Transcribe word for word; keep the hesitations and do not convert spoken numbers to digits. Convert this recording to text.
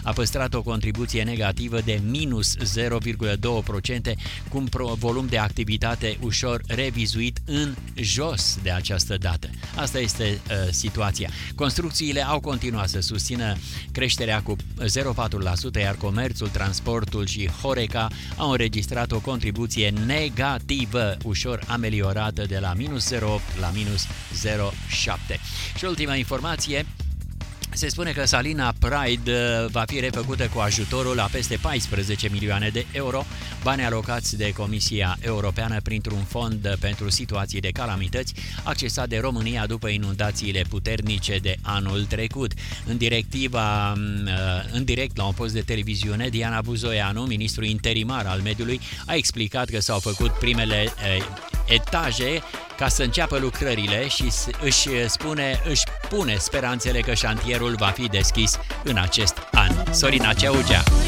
a păstrat o contribuție negativă de minus zero virgulă doi la sută, cu un volum de activitate ușor revizuit în jos de această dată. Asta este uh, situația. Construcțiile au continuat să susțină creșterea cu zero virgulă patru la sută, iar comerțul, transportul și Horeca au înregistrat o contribuție negativă, ușor ameliorată de la minus zero virgulă opt la minus zero virgulă șapte. Și ultima informație, se spune că Salina Pride va fi refăcută cu ajutorul la peste paisprezece milioane de euro, bani alocați de Comisia Europeană printr-un fond pentru situații de calamități, accesat de România după inundațiile puternice de anul trecut. În directiva, în direct la un post de televiziune, Diana Buzoianu, ministrul interimar al mediului, a explicat că s-au făcut primele etaje ca să înceapă lucrările și își spune, își pune speranțele că șantierul va fi deschis în acest an. Sorina Ceaugea.